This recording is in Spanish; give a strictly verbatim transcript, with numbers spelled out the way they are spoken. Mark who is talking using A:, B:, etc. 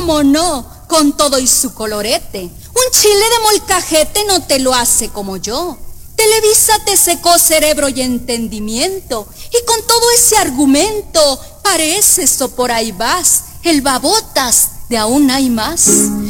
A: cómo no, con todo y su colorete. Un chile de molcajete no te lo hace como yo. Televisa te secó cerebro y entendimiento, y con todo ese argumento pareces o por ahí vas, el babotas de aún hay más.